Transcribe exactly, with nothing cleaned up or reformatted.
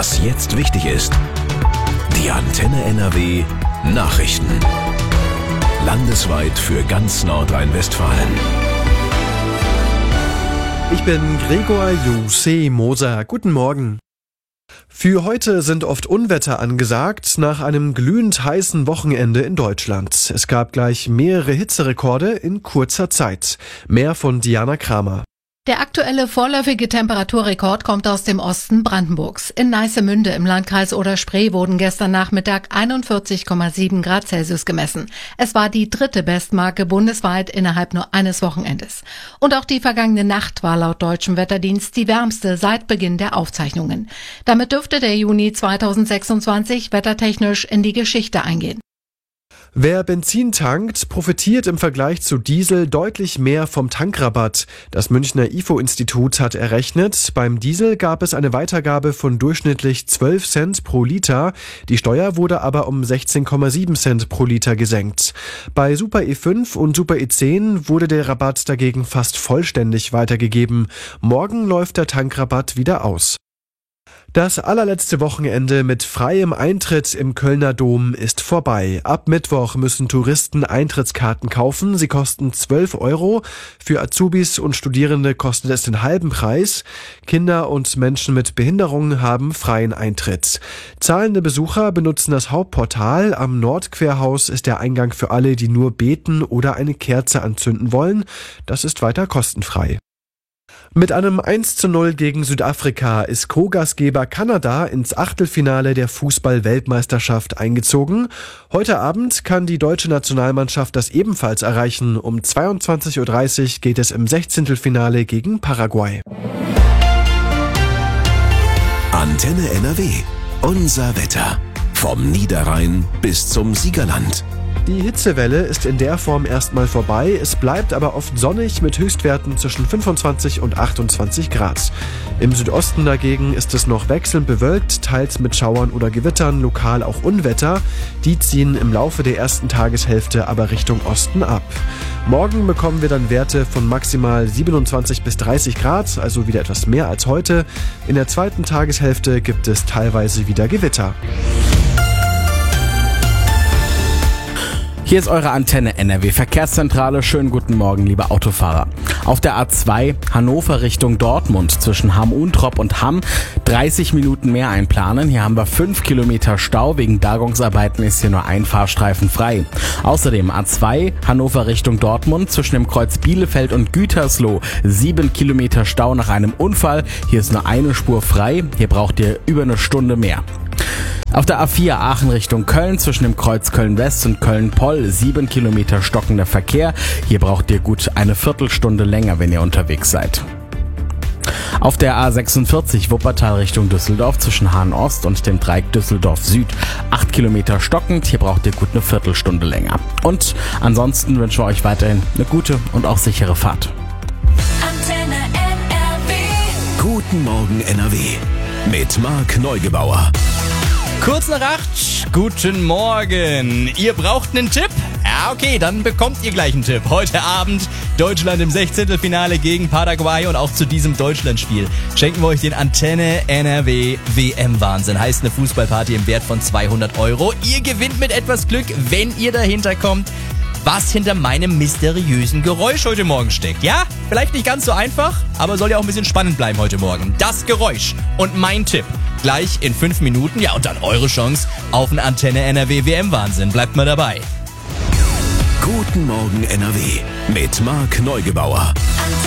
Was jetzt wichtig ist. Die Antenne N R W Nachrichten. Landesweit für ganz Nordrhein-Westfalen. Ich bin Gregor Jose Moser. Guten Morgen. Für heute sind oft Unwetter angesagt, nach einem glühend heißen Wochenende in Deutschland. Es gab gleich mehrere Hitzerekorde in kurzer Zeit. Mehr von Diana Kramer. Der aktuelle vorläufige Temperaturrekord kommt aus dem Osten Brandenburgs. In Neissemünde im Landkreis Oder-Spree wurden gestern Nachmittag einundvierzig Komma sieben Grad Celsius gemessen. Es war die dritte Bestmarke bundesweit innerhalb nur eines Wochenendes. Und auch die vergangene Nacht war laut deutschem Wetterdienst die wärmste seit Beginn der Aufzeichnungen. Damit dürfte der Juni zweitausendsechsundzwanzig wettertechnisch in die Geschichte eingehen. Wer Benzin tankt, profitiert im Vergleich zu Diesel deutlich mehr vom Tankrabatt. Das Münchner I F O-Institut hat errechnet, beim Diesel gab es eine Weitergabe von durchschnittlich zwölf Cent pro Liter. Die Steuer wurde aber um sechzehn Komma sieben Cent pro Liter gesenkt. Bei Super E fünf und Super E zehn wurde der Rabatt dagegen fast vollständig weitergegeben. Morgen läuft der Tankrabatt wieder aus. Das allerletzte Wochenende mit freiem Eintritt im Kölner Dom ist vorbei. Ab Mittwoch müssen Touristen Eintrittskarten kaufen. Sie kosten zwölf Euro. Für Azubis und Studierende kostet es den halben Preis. Kinder und Menschen mit Behinderungen haben freien Eintritt. Zahlende Besucher benutzen das Hauptportal. Am Nordquerhaus ist der Eingang für alle, die nur beten oder eine Kerze anzünden wollen. Das ist weiter kostenfrei. Mit einem eins zu null gegen Südafrika ist Co-Gastgeber Kanada ins Achtelfinale der Fußball-Weltmeisterschaft eingezogen. Heute Abend kann die deutsche Nationalmannschaft das ebenfalls erreichen. Um zweiundzwanzig Uhr dreißig geht es im Sechzehntelfinale gegen Paraguay. Antenne N R W. Unser Wetter. Vom Niederrhein bis zum Siegerland. Die Hitzewelle ist in der Form erstmal vorbei, es bleibt aber oft sonnig mit Höchstwerten zwischen fünfundzwanzig und achtundzwanzig Grad. Im Südosten dagegen ist es noch wechselnd bewölkt, teils mit Schauern oder Gewittern, lokal auch Unwetter. Die ziehen im Laufe der ersten Tageshälfte aber Richtung Osten ab. Morgen bekommen wir dann Werte von maximal siebenundzwanzig bis dreißig Grad, also wieder etwas mehr als heute. In der zweiten Tageshälfte gibt es teilweise wieder Gewitter. Hier ist eure Antenne N R W Verkehrszentrale. Schönen guten Morgen, liebe Autofahrer. Auf der A zwei Hannover Richtung Dortmund zwischen Hamm-Untrop und Hamm dreißig Minuten mehr einplanen. Hier haben wir fünf Kilometer Stau. Wegen Bergungsarbeiten ist hier nur ein Fahrstreifen frei. Außerdem A zwei Hannover Richtung Dortmund zwischen dem Kreuz Bielefeld und Gütersloh sieben Kilometer Stau nach einem Unfall. Hier ist nur eine Spur frei. Hier braucht ihr über eine Stunde mehr. Auf der A vier Aachen Richtung Köln zwischen dem Kreuz Köln-West und Köln-Poll sieben Kilometer stockender Verkehr. Hier braucht ihr gut eine Viertelstunde länger, wenn ihr unterwegs seid. Auf der A sechsundvierzig Wuppertal Richtung Düsseldorf zwischen Hahn-Ost und dem Dreieck Düsseldorf-Süd acht Kilometer stockend. Hier braucht ihr gut eine Viertelstunde länger. Und ansonsten wünschen wir euch weiterhin eine gute und auch sichere Fahrt. Antenne N R W. Guten Morgen N R W. Mit Marc Neugebauer. Kurz nach acht, guten Morgen. Ihr braucht einen Tipp? Ja, okay, dann bekommt ihr gleich einen Tipp. Heute Abend Deutschland im Sechzehntelfinale gegen Paraguay und auch zu diesem Deutschlandspiel schenken wir euch den Antenne N R W W M-Wahnsinn. Heißt eine Fußballparty im Wert von zweihundert Euro. Ihr gewinnt mit etwas Glück, wenn ihr dahinter kommt, was hinter meinem mysteriösen Geräusch heute Morgen steckt. Ja, vielleicht nicht ganz so einfach, aber soll ja auch ein bisschen spannend bleiben heute Morgen. Das Geräusch und mein Tipp gleich in fünf Minuten. Ja, und dann eure Chance auf einen Antenne N R W W M-Wahnsinn. Bleibt mal dabei. Guten Morgen N R W mit Marc Neugebauer.